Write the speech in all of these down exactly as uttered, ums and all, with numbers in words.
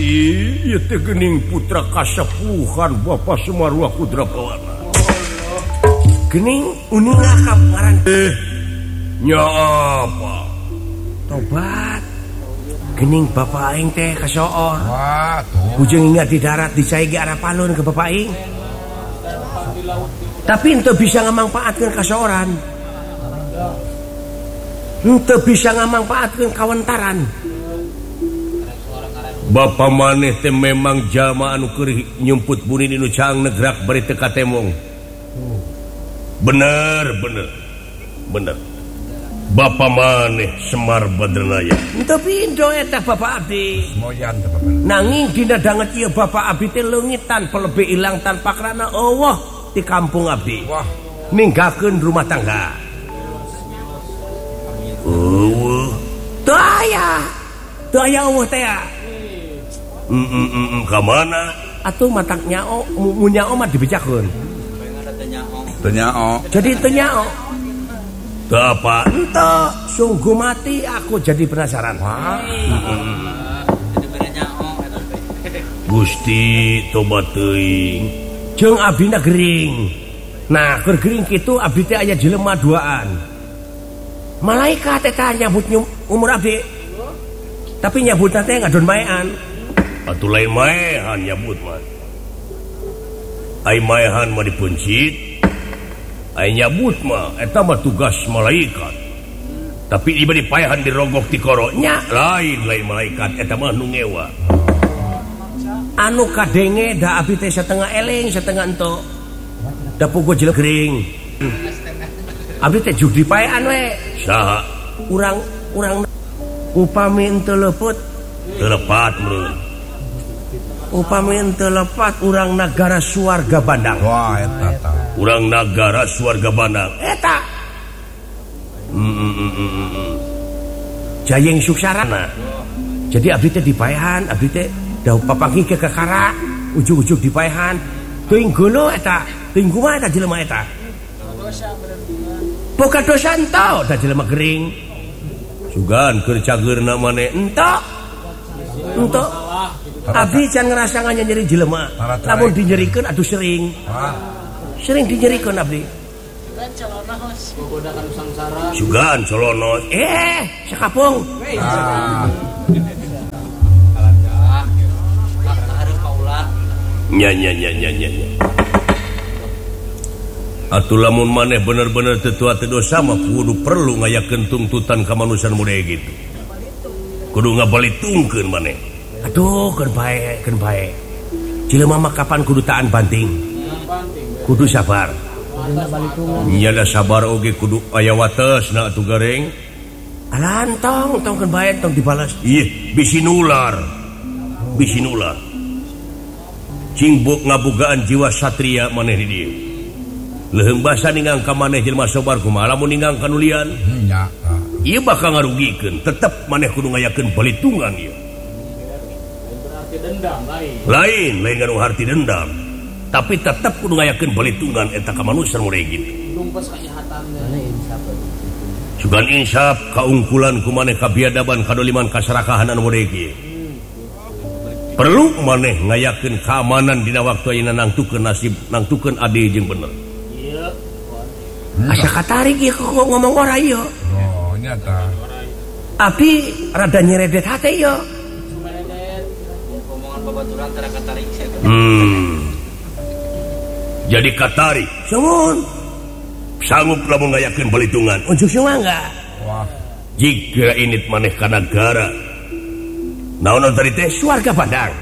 ieu teh geuning putra kasepuhan Bapak Sumarwa Kudrapawana. Geuning uning ngakap ngaran eh nya apa? Tobat. Geuning Bapak aing teh kasoor. Wah, tuh. Bujeng ingat di darat dicai ge arah palun ke Bapak aing. Tapi ente bisa ngamangpaatkeun kasoran. Ente bisa ngamangpaatkeun kawentaran. Bapak maneh teh memang jalma anu keur nyumput buni dinu caang negrak bari teu katemong. Bener, bener. Bener. Bapak maneh Semar Badranaya. Ente pindo eta Bapak abdi. Moyan teh Bapak. Nanging dina danget ieu Bapak abdi teh leungitan pelebe ilang tanpa krana eueuh di kampung abdi. Wah, Ninggalkeun rumah tangga. Eueuh. Teu aya. Teu aya eueuh teh. Mm mm mm ka mana? Atuh matak nyao mu nyao mah dibejakeun. teu nyao. Jadi teu nyao. Teu apa? Ente sungguh mati aku jadi penasaran. Wah, Gusti tobat teuing. Jeung abdina gering. Nah, keur gering kitu abdi teh aya jelema duaan. Malaikat eta nyambut umur abdi. Tapi nyambutna teh ngadon maean. Atuh lain maehan nyabut mah. Ai maehan mah dipencit. Ai nyabut mah eta mah tugas malaikat. Tapi ieu dipaehan dirogok ti koro nya lain lain malaikat eta mah nu ngewa. Anu kadenge da abdi teh satengah eleng satengah ento. Da puguh jelema gering. Abdi teh juk dipaehan we. Saha? Urang urang upami ente leuput, Teu lepat meureun. upami ente lepat urang nagara Suarga Bandang. wah eta tah. Urang nagara Suarga Bandang. Eta Mm, mm, mm, mm, mm. Jayeng Suksarana. Jadi abdi teh dipaehan, abdi teh da papanggi ke kakara, ujug-ujug dipaehan. Teuing geuleuh eta, teuing kumaha eta jelema eta? Boga dosa ento da jelema gering. Sugan keur cageurna maneh. Ento. Ento. Abdi can ngerasa nyeri jelema. Lamun dinyerikeun atuh sering. Wah, Sering dinyerikeun abdi. Sugan colonos. Eh, sakapung. ah, Nya nya nya nya nya. nya. Atuh lamun maneh bener-bener tetua teu dosa mah kudu perlu ngayakeun tuntutan ka manusian muda gitu. Kudu ngabalitungkeun maneh. Aduh, keur bae, keur bae. Jelema mah kapan kudu taan banting. Kudu sabar. Nya da sabar oge kudu aya watesna atuh gareng. Alan tong, tong keur bae tong dibalas. Ih, bisi nular. Bisi nular. Cingbuk ngabogaan jiwa satria maneh di dieu. Leuheung basa ningang ka maneh jelema sobar kumaha lamun ningang kanulian. nya. tah. Ieu bakal ngarugikeun, tetep maneh kudu ngayakeun balitungan ieu. Lain, lain nganu harti dendam. Tapi tetep kudu ngayakeun balitungan eta ka manusia nu gitu. Sugan insaf kaungkulan ku maneh kabiadaban kadoliman kasarakahan anu kieu. Perlu maneh ngayakeun keamanan dina waktu ayeuna nangtukeun nasib, nangtukeun ade jeung bener. Asa katarik ieu kok ngomong ora ieu. Oh, nya tah. Abdi rada nyeredet hate ieu. Hmm. Jadi katarik Sungun. sanggup lamun ngayakeun balitungan. Unjuk sumangga. Wah, Jika init maneh ka nagara. Naon tadi teh? Suarga Bandang.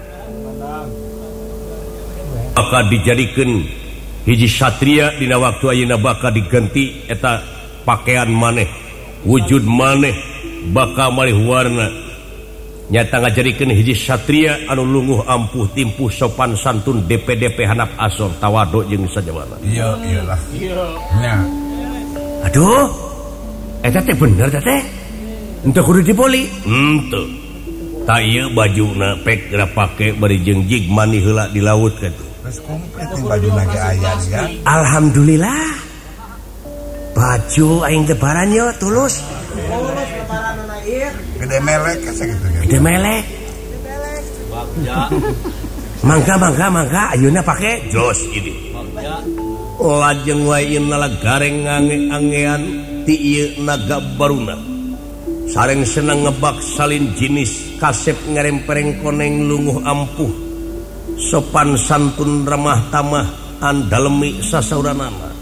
Maka dijadikeun hiji satria dina waktu ayeuna bakal diganti eta pakaian maneh, wujud maneh bakal malih warna. Nyata ngajadikeun hiji satria anu lungguh ampuh timpuh sopan santun D P D P handap asor tawado jeung sajawana. iya iyalah. Nya. Aduh. Eta teh bener teh teh. Ente kudu diboli. Henteu. Ta ieu bajuna pek geura pake bari jeung jig mani heula di laut kitu. Terus komplit nih baju ge aya ya. Alhamdulillah. Baju aing teh baran yo tulus. Gede melek kasa gitu ya. Gede melek. mangga mangga mangga ayeuna pake jos ini lajeng wae nala gareng ngange-angean ti ieu naga baruna sareng senang ngebak salin jinis kasep ngerempereng koneng lunguh ampuh sopan santun ramah tamah andalemi sasauranana